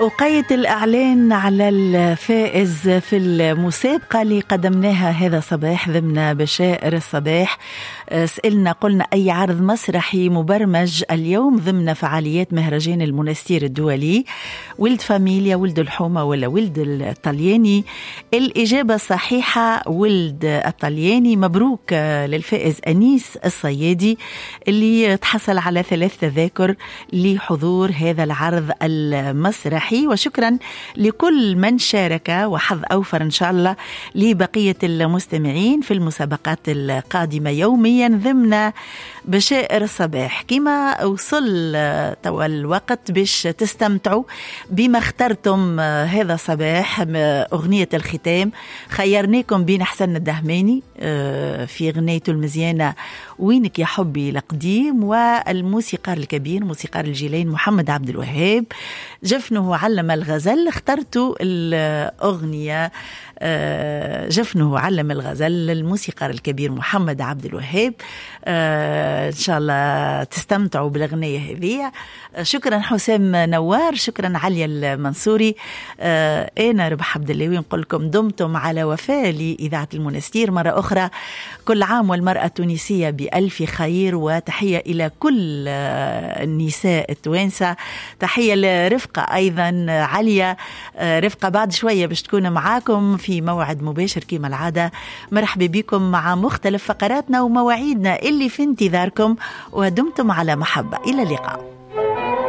وقية الإعلان على الفائز في المسابقة اللي قدمناها هذا صباح ضمن بشائر الصباح. سئلنا قلنا أي عرض مسرحي مبرمج اليوم ضمن فعاليات مهرجان المنستير الدولي، ولد فاميليا، ولد الحومة ولا ولد الطلياني؟ الإجابة الصحيحة ولد الطلياني. مبروك للفائز أنيس الصيادي اللي تحصل على 3 تذاكر لحضور هذا العرض المسرحي. وشكرا لكل من شارك، وحظ أوفر إن شاء الله لبقية المستمعين في المسابقات القادمة يوميا ضمن بشائر الصباح. كما وصل توا الوقت باش تستمتعوا بما اخترتم هذا الصباح. أغنية الختام خيرناكم بين حسن الدهماني في غنيته المزيانة وينك يا حبي القديم، والموسيقار الكبير موسيقار الجيلين محمد عبد الوهاب جفنه علم الغزل. اخترتوا الأغنية جفنه علم الغزل للموسيقار الكبير محمد عبد الوهاب. إن شاء الله تستمتعوا بالأغنية هذه. شكرا حسام نوار، شكرا عليا المنصوري. أنا ربح عبد الله نقول لكم دمتم على وفاة لإذاعة المنستير مرة أخرى. كل عام والمرأة التونسية بألف خير، وتحية إلى كل النساء التوانسة. تحية لرفقة أيضا عليا. رفقة بعد شوية باش تكون معاكم في موعد مباشر كما العادة. مرحبا بكم مع مختلف فقراتنا ومواعيدنا اللي في انتظاركم، ودمتم على محبة. إلى اللقاء.